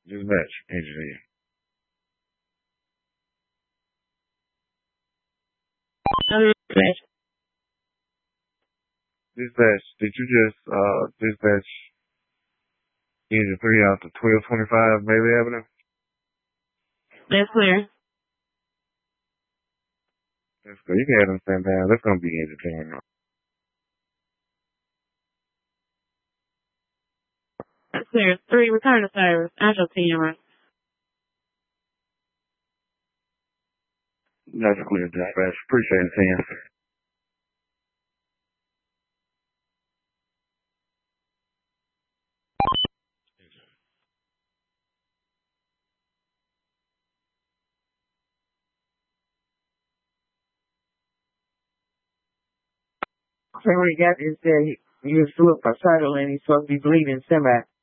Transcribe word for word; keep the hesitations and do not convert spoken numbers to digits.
Dispatch engineer. Dispatch. Dispatch, did you just uh dispatch engine three out to twelve twenty-five Bailey Avenue? That's clear. That's good. You can have them stand down. That's gonna be engine ten. That's clear. Three, return to service. Angel T-Amber. That's clear, dispatch. Appreciate it, Sam. So what he got is that he, he was flew up a turtle and he's supposed to be bleeding semi.